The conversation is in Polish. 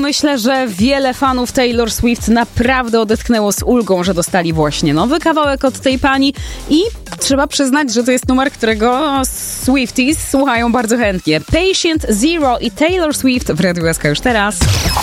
myślę, że wiele fanów Taylor Swift naprawdę odetchnęło z ulgą, że dostali właśnie nowy kawałek od tej pani i trzeba przyznać, że to jest numer, którego Swifties słuchają bardzo chętnie. Patient Zero i Taylor Swift w Radiu SK już teraz.